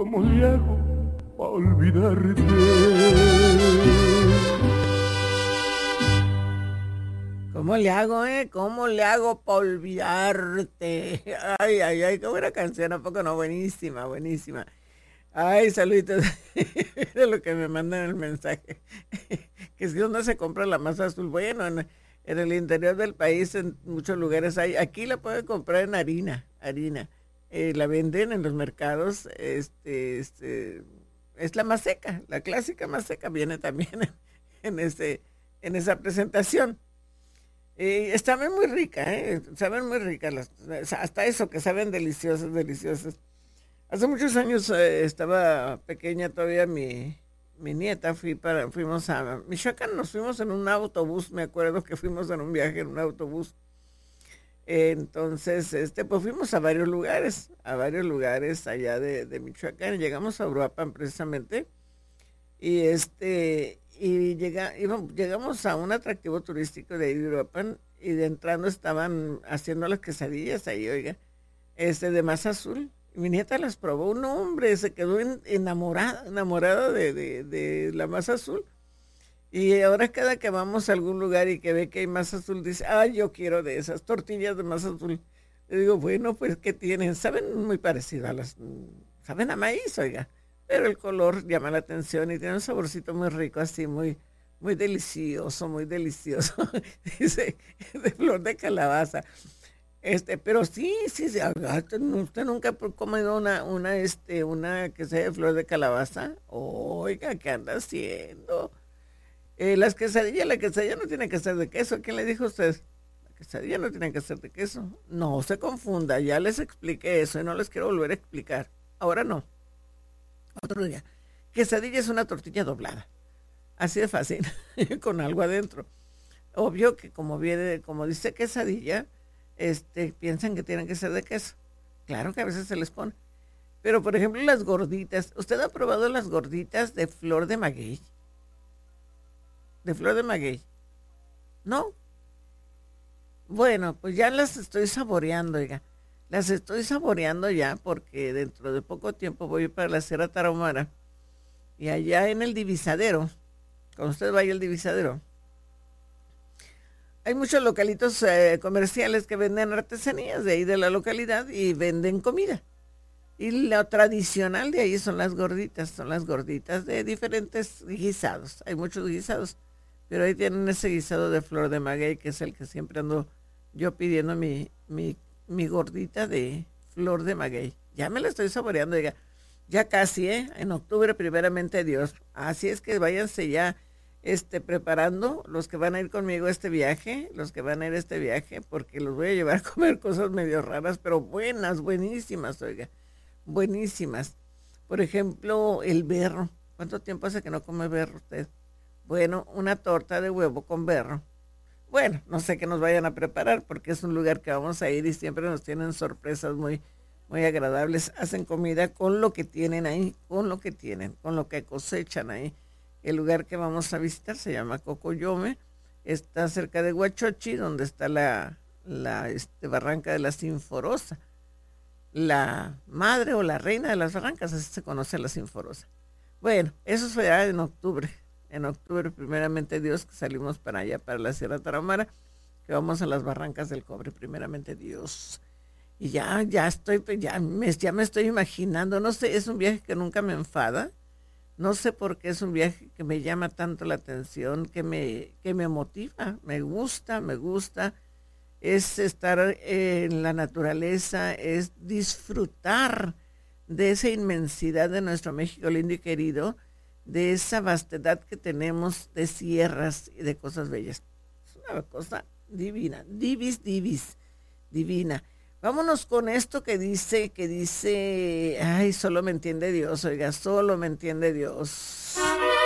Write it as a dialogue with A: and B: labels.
A: ¿Cómo le hago para olvidarte?
B: ¿Cómo le hago, eh? ¿Cómo le hago para olvidarte? Ay, ay, ay, qué buena canción, ¿a poco no? Buenísima, buenísima. Ay, saluditos. Mira lo que me mandan el mensaje. Que si dónde se compra la masa azul. Bueno, en el interior del país, en muchos lugares hay. Aquí la pueden comprar en harina. La venden en los mercados. Es la más seca, la clásica más seca. Viene también en, en esa presentación. Saben muy rica, saben muy ricas, hasta eso, que saben deliciosas, deliciosas. Hace muchos años estaba pequeña todavía mi nieta, fuimos a Michoacán, nos fuimos en un autobús, me acuerdo que fuimos en un viaje en un autobús. Entonces, pues fuimos a varios lugares allá de Michoacán, llegamos a Uruapan precisamente, y llegamos a un atractivo turístico de ahí de Uruapan, y de entrando estaban haciendo las quesadillas ahí, oiga, de masa azul. Y mi nieta las probó, no hombre, se quedó enamorada de la masa azul. Y ahora cada que vamos a algún lugar y que ve que hay masa azul, dice, ay, yo quiero de esas tortillas de masa azul. Le digo, bueno, pues, ¿qué tienen? Saben muy parecido saben a maíz, oiga, pero el color llama la atención y tiene un saborcito muy rico, así, muy, muy delicioso, muy delicioso. Dice, de flor de calabaza. Pero sí, sí, sí, usted nunca ha comido una que sea de flor de calabaza. Oiga, ¿qué anda haciendo? La quesadilla no tiene que ser de queso. ¿Quién le dijo a usted? La quesadilla no tiene que ser de queso. No se confunda, ya les expliqué eso y no les quiero volver a explicar. Ahora no, otro día. Quesadilla es una tortilla doblada, así de fácil, con algo adentro. Obvio que como dice quesadilla, piensan que tienen que ser de queso. Claro que a veces se les pone. Pero, por ejemplo, las gorditas. ¿Usted ha probado las gorditas de flor de maguey? De flor de maguey. ¿No? Bueno, pues ya las estoy saboreando, oiga. Las estoy saboreando ya porque dentro de poco tiempo voy para la Sierra Tarahumara. Y allá en el Divisadero, cuando usted vaya al Divisadero, hay muchos localitos comerciales que venden artesanías de ahí de la localidad y venden comida. Y lo tradicional de ahí son las gorditas de diferentes guisados. Hay muchos guisados, pero ahí tienen ese guisado de flor de maguey, que es el que siempre ando yo pidiendo mi gordita de flor de maguey. Ya me la estoy saboreando, diga, ya casi, en octubre, primeramente Dios. Así es que váyanse ya preparando los que van a ir conmigo a este viaje, porque los voy a llevar a comer cosas medio raras, pero buenas, buenísimas, oiga, buenísimas. Por ejemplo, el berro. ¿Cuánto tiempo hace que no come berro usted? Bueno, una torta de huevo con berro. Bueno, no sé qué nos vayan a preparar, porque es un lugar que vamos a ir y siempre nos tienen sorpresas muy, muy agradables. Hacen comida con lo que tienen ahí, con lo que tienen, con lo que cosechan ahí. El lugar que vamos a visitar se llama Cocoyome, está cerca de Huachochi, donde está la barranca de la Sinforosa, la madre o la reina de las barrancas, así se conoce la Sinforosa. Bueno, eso será en octubre primeramente Dios, que salimos para allá, para la Sierra Tarahumara, que vamos a las barrancas del Cobre, primeramente Dios. Y ya me estoy imaginando, no sé, es un viaje que nunca me enfada. No sé por qué es un viaje que me llama tanto la atención, que me motiva, me gusta. Es estar en la naturaleza, es disfrutar de esa inmensidad de nuestro México lindo y querido, de esa vastedad que tenemos de sierras y de cosas bellas. Es una cosa divina, divina. Vámonos con esto que dice, ay, solo me entiende Dios, oiga, solo me entiende Dios.